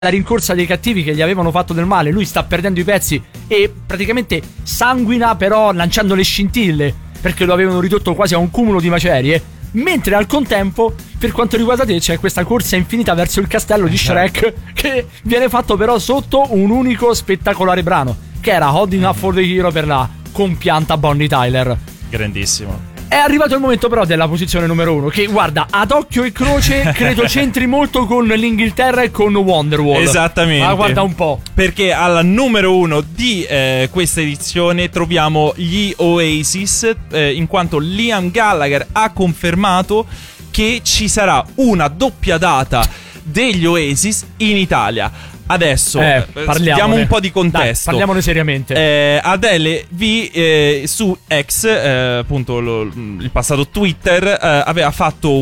la rincorsa dei cattivi che gli avevano fatto del male. Lui sta perdendo i pezzi e praticamente sanguina, però lanciando le scintille, perché lo avevano ridotto quasi a un cumulo di macerie. Mentre al contempo, per quanto riguarda te, c'è questa corsa infinita verso il castello di Shrek, che viene fatto però sotto un unico spettacolare brano, che era Holding Up for the Hero per la compianta Bonnie Tyler. Grandissimo. È arrivato il momento però della posizione numero 1, che guarda, ad occhio e croce credo c'entri molto con l'Inghilterra e con Wonderwall. Esattamente. Ma guarda un po', perché alla numero 1 di questa edizione troviamo gli Oasis, in quanto Liam Gallagher ha confermato che ci sarà una doppia data degli Oasis in Italia. Adesso diamo un po' di contesto. Dai, parliamone seriamente. Adele V su X, appunto il passato Twitter, aveva fatto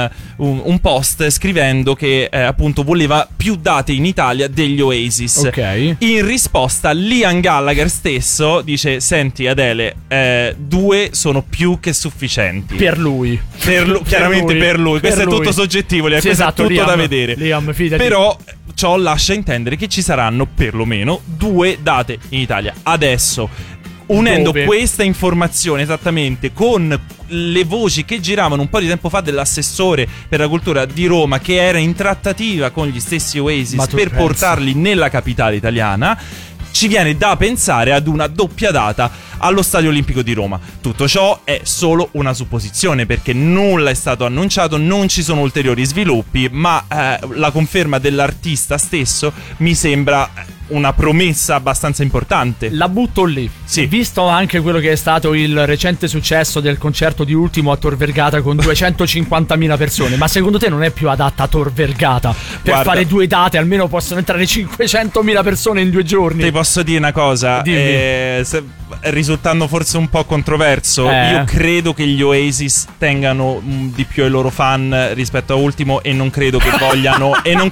un post scrivendo che appunto voleva più date in Italia degli Oasis. Ok. In risposta Liam Gallagher stesso dice: senti Adele, 2 sono più che sufficienti. Per lui. Chiaramente per lui. Questo è tutto soggettivo, sì, questo esatto, è tutto Liam, da vedere. Liam, fidati. Però ciò lascia intendere che ci saranno perlomeno 2 date in Italia. Adesso, unendo questa informazione esattamente con le voci che giravano un po' di tempo fa dell'assessore per la cultura di Roma, che era in trattativa con gli stessi Oasis per portarli nella capitale italiana, ci viene da pensare ad una doppia data allo Stadio Olimpico di Roma. Tutto ciò è solo una supposizione, perché nulla è stato annunciato, non ci sono ulteriori sviluppi, ma la conferma dell'artista stesso mi sembra una promessa abbastanza importante. La butto lì. Sì. Visto anche quello che è stato il recente successo del concerto di Ultimo a Tor Vergata con 250.000 persone, ma secondo te non è più adatta a Tor Vergata? Per fare 2 date almeno possono entrare 500.000 persone in 2 giorni. Ti posso dire una cosa, risultando forse un po' controverso, io credo che gli Oasis tengano di più ai loro fan rispetto a Ultimo, e non credo che vogliano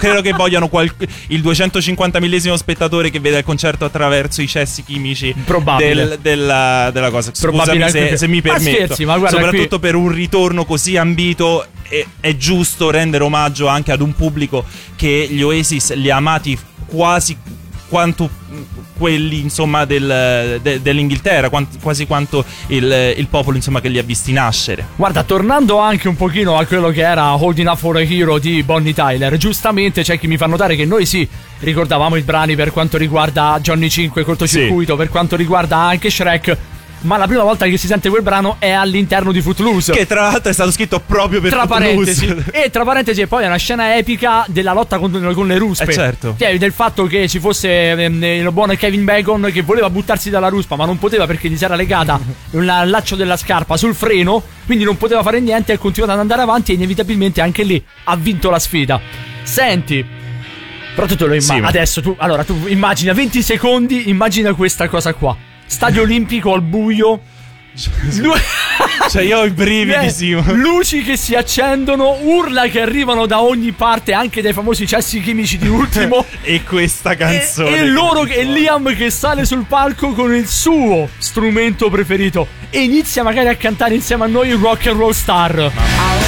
il 250.000esimo spettatore che vede il concerto attraverso i cessi chimici della cosa. Scusami se mi permetto. Ma scherzi, ma guarda, soprattutto per un ritorno così ambito è giusto rendere omaggio anche ad un pubblico che gli Oasis li ha amati quasi quanto quelli, insomma, dell'Inghilterra, quasi quanto il popolo, insomma, che li ha visti nascere. Guarda, tornando anche un pochino a quello che era Holding Up for a Hero di Bonnie Tyler, giustamente c'è chi mi fa notare che noi sì, ricordavamo i brani per quanto riguarda Johnny 5 Cortocircuito, per quanto riguarda anche Shrek, ma la prima volta che si sente quel brano è all'interno di Footloose, che tra l'altro è stato scritto proprio per Footloose. E tra parentesi, e poi è una scena epica della lotta con le ruspe. Certo. Cioè, del fatto che ci fosse il buon Kevin Bacon che voleva buttarsi dalla ruspa, ma non poteva perché gli si era legata un laccio della scarpa sul freno, quindi non poteva fare niente e ha continuato ad andare avanti, e inevitabilmente anche lì ha vinto la sfida. Senti, però tu te lo immagini. Adesso tu immagina 20 secondi, immagina questa cosa qua. Stadio Olimpico al buio. Cioè io ho i brividi, Simo. Luci che si accendono, urla che arrivano da ogni parte, anche dai famosi cessi chimici di Ultimo. E questa canzone e Liam che sale sul palco con il suo strumento preferito e inizia magari a cantare insieme a noi Rock and Roll Star.